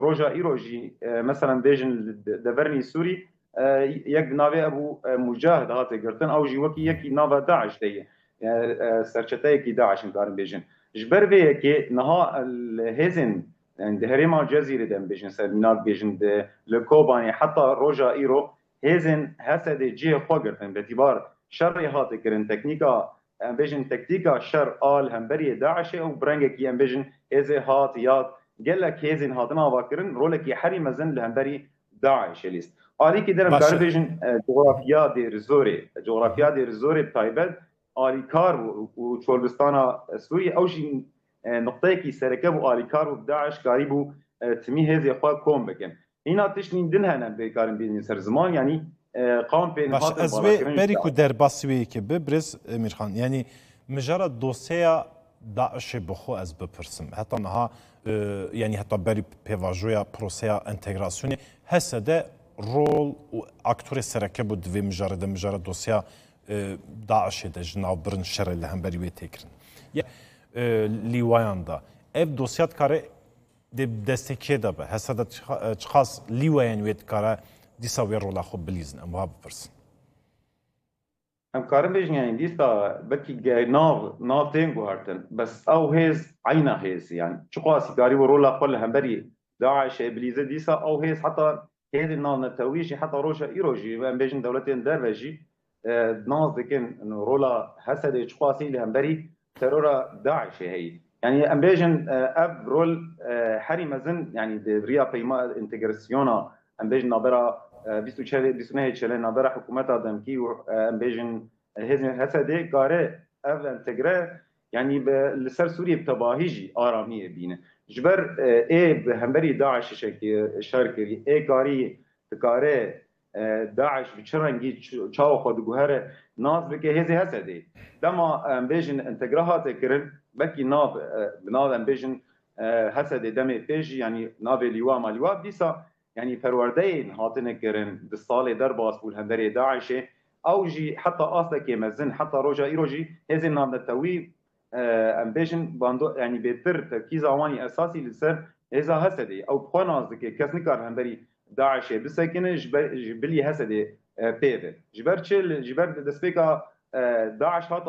روجا ايروجي مثلا بيجن دبرني سوري يك ناوي ابو مجاهد هات قرتن او جي وكي يكي نافا داعش دي سرچتاي كي داعش نقارن بيجن جبر بي كي نها الهزن عند هريما الجزيره دم بيجن سلمنا بيجن لكوباني حتى روجا ايرو هزن هسد جي خوغرتن باعتبار شر هات كرن تكنيكا بيجن تكتيكا شر آل هم بري داعش او برنگك ام بيجن از هات يات قال لك هيزن هاتنا واكرن رولك حري مزن لهم بري داعش ليست آلی که درم کار باشه بیشن جغرافیا دیر زوری بتایبد آلی کار و چولستان سوری اوشی نقطه کی سرکب و آلی کار و داعش کاری بو تمی هزی خواه کم بکن اینا تشنین دن هنن بکارن بینی سر زمان یعنی قام پین باشه هاتن از بالا وی کرنش بری کو در باسوی که ببرز امیرخان یعنی مجرد دوسیا داعش بخو از بپرسم حتی نها يعني حتى بري بيفاجويا بروسيا انتغراسيوني هسه رول واكتور السركب ودفي مجرد دوسيا داعش ده جناو برن شر اللي هم بري ويتكرن يا ليواياندا اف دوسيات كاري دستكي ده به هسه ده خاص ليوايان ويت كارا دي سوي رولا خو بليزن ام هاب برس هم کارم بیشن یعنی دیستا بکی ناو تینگو هرتن بس او هیز عینا هیز يعني شو قاسي كاري ورولا قول هم بري داعش ابليزه ديسا او هيز حتى هيز النال نتويجي حتى روشا ايروجي وان بيجن دولتين دروجي ناز دكن انه رولا حسد شو قاسي لهم بري ترورا داعش هي يعني ام بيجن اب رول حري مزن يعني ريا بيما انتجراسيونا ام بيجن نابرا بیست و چهل بیست و نه چهل نظر حکومت آدم کی و بیشن هزم حسده کاره اول انتگره یعنی به لسر سوریه بتباهیجی آرامیه بینه جبر ای به همبری داعش شکی شرکری ای کاری کاره داعش بچرنگی چاو خود گوهره ناز بکه هزی حسده دما بیشن انتگره هاته کرن بکی ناب بنادم بیشن حسده دم پیجی یعنی ناب لیوا مالیوا بیسا يعني فروردين هاتن كرن بالصالة درباس والهندري داعشة أو جي حتى أصلا كمزن حتى روجا إيروجي هزن نام التوي أمبيشن باندو يعني بيتر تركيز عواني أساسي لسر إذا هسدي أو بخوانا قصدك كاس نكار هندري داعشة بسكنة جبلي هسدي بيبه جبر دسبيكا داعش هات